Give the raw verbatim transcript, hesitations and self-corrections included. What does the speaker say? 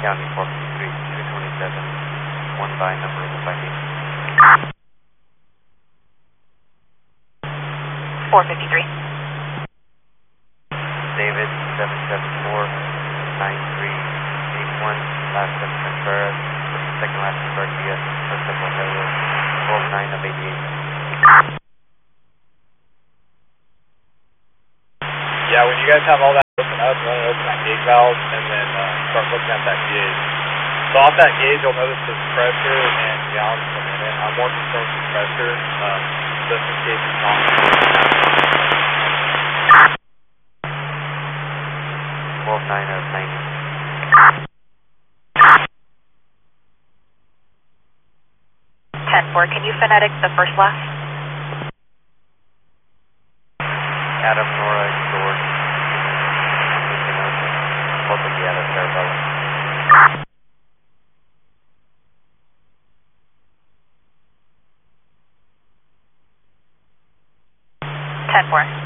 County four fifty-three, two twenty-seven, one by number one by eight. four fifty-three. David, seven seven four, nine three eight one, last seven Contreras, second last Garcia, first of Rogelio, twelve nine of eighty-eight. Yeah, when you guys have all that open up, you want to open that gauge valve and then uh, start looking at that gauge. So off that gauge, you'll notice the pressure and gallons per minute. I'm more concerned with pressure, um, just in case it's not. twelve nine of ninety. ten four, can you phonetic the first last? Adam, Nora, George, both of you out of Parabella. ten four.